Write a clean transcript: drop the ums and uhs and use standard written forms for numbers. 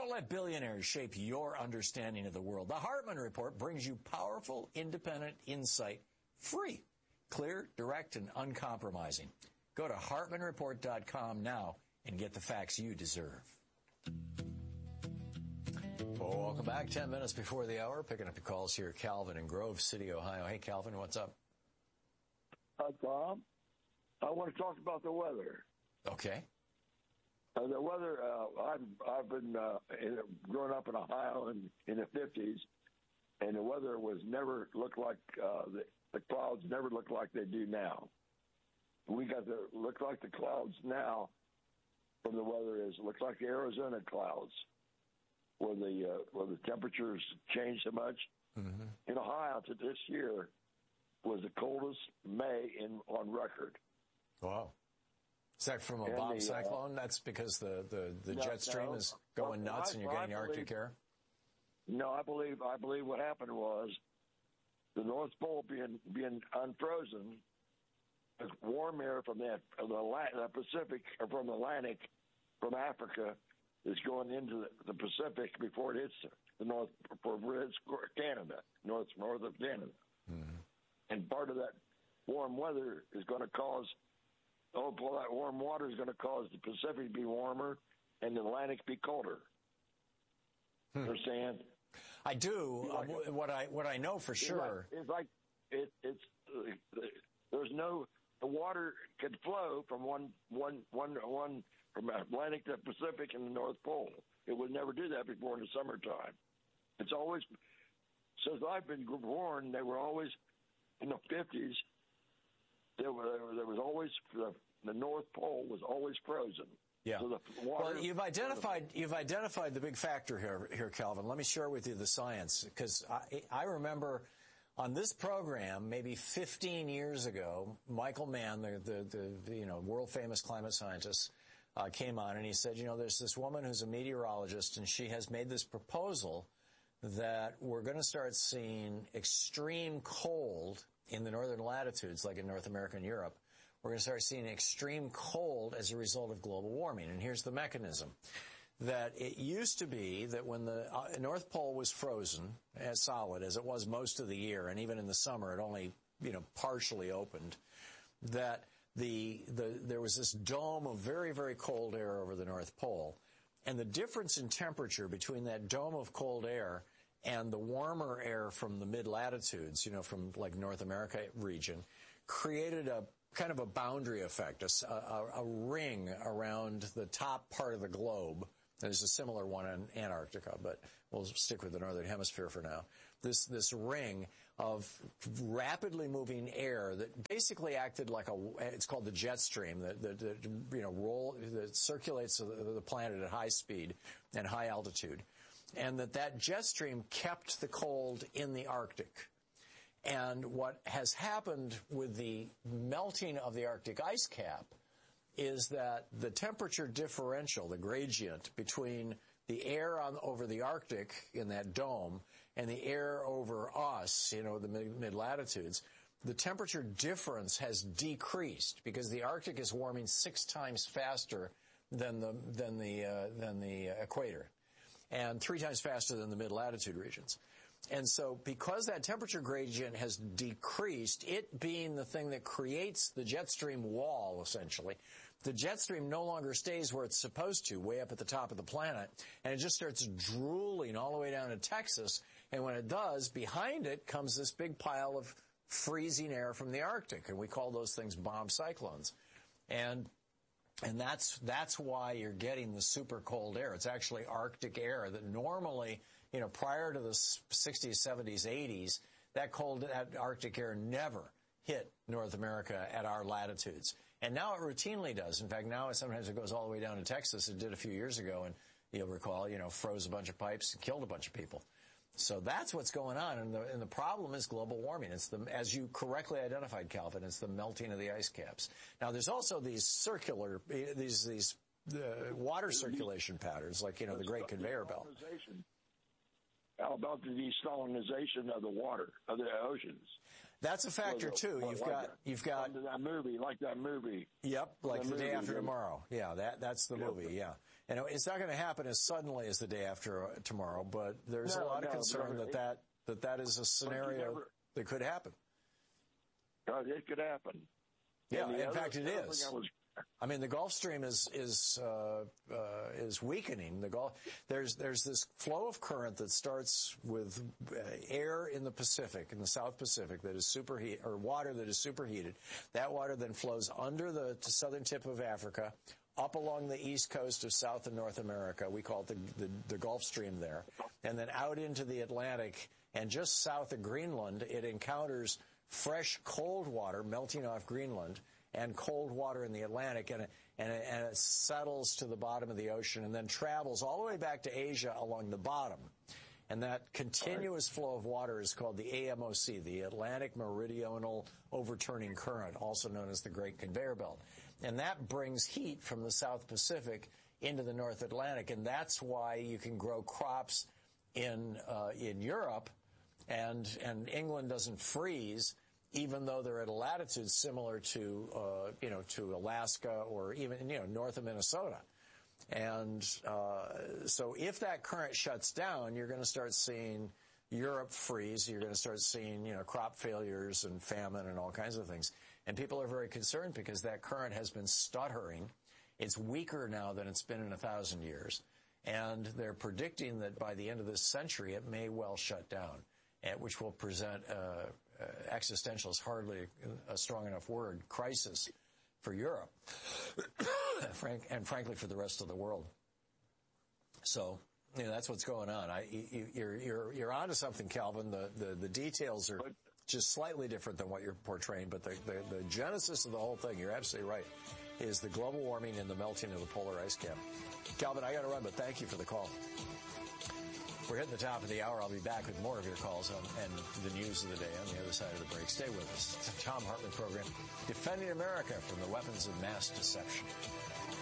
Don't let billionaires shape your understanding of the world. The Hartman Report brings you powerful, independent insight, free, clear, direct, and uncompromising. Go to HartmanReport.com now and get the facts you deserve. Well, welcome back. 10 minutes before the hour. Picking up your calls here. Calvin in Grove City, Ohio. Hey, Calvin, what's up? Hi, Tom. I want to talk about the weather. Okay. The weather, I've been growing up in Ohio in the 50s, and the weather was never looked like, the clouds never looked like they do now. We got to look like the clouds now from the weather looks like the Arizona clouds, where the temperatures change so much. Mm-hmm. In Ohio, to this year, was the coldest May on record. Wow. Is that from a bomb cyclone? That's because the jet stream is going nuts and you're getting Arctic air? No, I believe what happened was the North Pole being unfrozen, warm air from the Pacific or from the Atlantic, from Africa, is going into the Pacific before it hits the north, before it hits Canada, north of Canada. Mm-hmm. And part of that warm weather is going to cause, that warm water is going to cause the Pacific to be warmer and the Atlantic to be colder. Understand? I do. What I know for sure. It's like there's no, the water could flow from one from Atlantic to Pacific and the North Pole. It would never do that before in the summertime. It's always, since I've been born, they were always, in the 50s, there was always, the North Pole was always frozen. Yeah. So the water, well, you've identified the big factor here, Calvin. Let me share with you the science, because I remember on this program maybe 15 years ago, Michael Mann, the world famous climate scientist, came on and he said, there's this woman who's a meteorologist and she has made this proposal that we're going to start seeing extreme cold in the northern latitudes, like in North America and Europe. We're going to start seeing extreme cold as a result of global warming. And here's the mechanism. That it used to be that when the North Pole was frozen, as solid as it was most of the year, and even in the summer it only, partially opened, that there was this dome of very, very cold air over the North Pole. And the difference in temperature between that dome of cold air and the warmer air from the mid-latitudes, from like North America region, created a kind of a boundary effect, a ring around the top part of the globe. There's a similar one in Antarctica, but we'll stick with the Northern Hemisphere for now. This ring of rapidly moving air that basically acted like it's called the jet stream, that circulates the planet at high speed and high altitude. And that jet stream kept the cold in the Arctic. And what has happened with the melting of the Arctic ice cap is that the temperature differential, the gradient between the air over the Arctic in that dome and the air over us, the mid-latitudes, the temperature difference has decreased because the Arctic is warming 6 times faster than the equator, and 3 times faster than the mid-latitude regions. And so because that temperature gradient has decreased, it being the thing that creates the jet stream wall, essentially, the jet stream no longer stays where it's supposed to, way up at the top of the planet, and it just starts drooling all the way down to Texas. And when it does, behind it comes this big pile of freezing air from the Arctic, and we call those things bomb cyclones. And that's why you're getting the super cold air. It's actually Arctic air that normally, prior to the 60s, 70s, 80s, that Arctic air never hit North America at our latitudes. And now it routinely does. In fact, now sometimes it goes all the way down to Texas. It did a few years ago, and you'll recall, froze a bunch of pipes and killed a bunch of people. So that's what's going on. And the problem is global warming. It's as you correctly identified, Calvin, it's the melting of the ice caps. Now, there's also these water circulation patterns, like, the Great Conveyor Belt. How about the desalinization of the water, of the oceans? That's a factor too. You've got that movie. Yep, like The Day After Tomorrow. Yeah, that's the movie. Yeah, And it's not going to happen as suddenly as the day after tomorrow, but there's a lot of concern that is a scenario that could happen. It could happen. Yeah, in fact, it is. I mean, the Gulf Stream is weakening. There's this flow of current that starts with air in the Pacific, in the South Pacific, that is superheated, or water that is superheated. That water then flows under the southern tip of Africa, up along the east coast of South and North America. We call it the Gulf Stream there, and then out into the Atlantic, and just south of Greenland, it encounters fresh cold water melting off Greenland and cold water in the Atlantic, and it settles to the bottom of the ocean and then travels all the way back to Asia along the bottom. And that continuous flow of water is called the AMOC, the Atlantic Meridional Overturning Current, also known as the Great Conveyor Belt. And that brings heat from the South Pacific into the North Atlantic, and that's why you can grow crops in Europe, and England doesn't freeze, even though they're at a latitude similar to Alaska or even, north of Minnesota. And so if that current shuts down, you're going to start seeing Europe freeze. You're going to start seeing, crop failures and famine and all kinds of things. And people are very concerned because that current has been stuttering. It's weaker now than it's been in 1,000 years. And they're predicting that by the end of this century, it may well shut down, which will present existential is hardly a strong enough word, crisis for Europe, and frankly for the rest of the world. So, that's what's going on. You're onto something, Calvin. The details are just slightly different than what you're portraying, but the genesis of the whole thing, you're absolutely right, is the global warming and the melting of the polar ice cap. Calvin, I got to run, but thank you for the call. We're hitting the top of the hour. I'll be back with more of your calls and the news of the day on the other side of the break. Stay with us. It's the Thom Hartmann program, Defending America from the Weapons of Mass Deception.